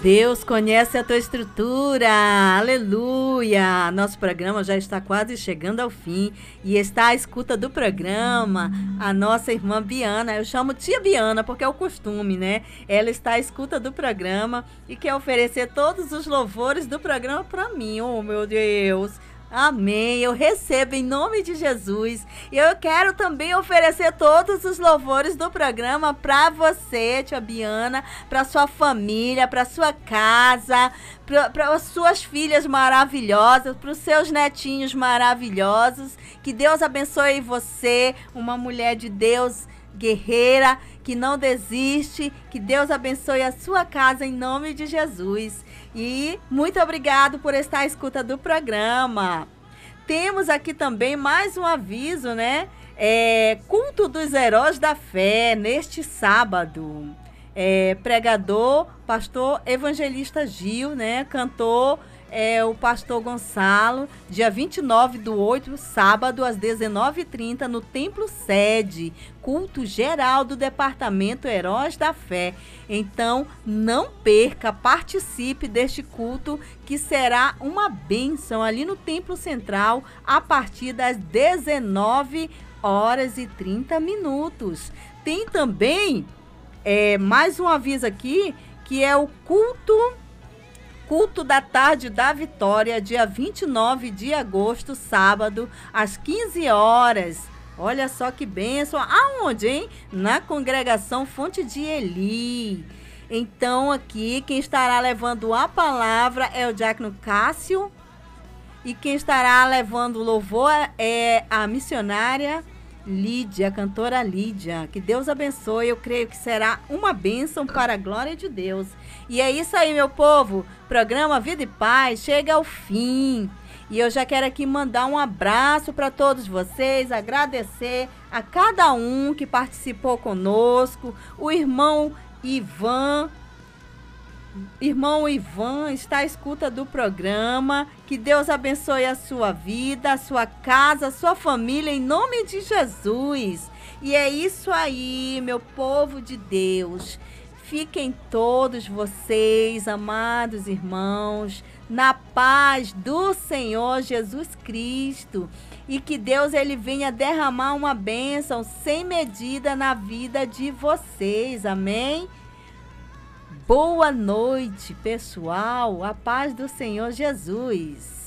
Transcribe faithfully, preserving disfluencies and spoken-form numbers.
Deus conhece a tua estrutura, aleluia! Nosso programa já está quase chegando ao fim e está à escuta do programa a nossa irmã Biana. Eu chamo tia Biana porque é o costume, né? Ela está à escuta do programa e quer oferecer todos os louvores do programa para mim. Oh, meu Deus! Amém, eu recebo em nome de Jesus. E eu quero também oferecer todos os louvores do programa para você, tia Biana, para sua família, para sua casa, para as suas filhas maravilhosas, para os seus netinhos maravilhosos. Que Deus abençoe você, uma mulher de Deus, guerreira, que não desiste. Que Deus abençoe a sua casa em nome de Jesus. E muito obrigado por estar à escuta do programa. Temos aqui também mais um aviso, né? É, culto dos heróis da fé, neste sábado. É, pregador, pastor evangelista Gil, né? Cantor, é, o pastor Gonçalo, dia vinte e nove do oito, sábado, às dezenove e trinta, no Templo Sede, culto geral do Departamento Heróis da Fé. Então, não perca, participe deste culto, que será uma bênção ali no Templo Central, a partir das dezenove horas e trinta minutos. Tem também, é, mais um aviso aqui, que é o culto... Culto da Tarde da Vitória, dia vinte e nove de agosto, sábado, às quinze horas. Olha só que bênção. Aonde, hein? Na congregação Fonte de Eli. Então, aqui, quem estará levando a palavra é o diácono Cássio. E quem estará levando o louvor é a missionária Lídia, a cantora Lídia. Que Deus abençoe, eu creio que será uma bênção para a glória de Deus. E é isso aí, meu povo, programa Vida e Paz chega ao fim. E eu já quero aqui mandar um abraço para todos vocês, agradecer a cada um que participou conosco, o irmão Ivan. Irmão Ivan está à escuta do programa. Que Deus abençoe a sua vida, a sua casa, a sua família, em nome de Jesus. E é isso aí, meu povo de Deus. Fiquem todos vocês, amados irmãos, na paz do Senhor Jesus Cristo. E que Deus ele venha derramar uma bênção sem medida na vida de vocês. Amém? Boa noite, pessoal. A paz do Senhor Jesus.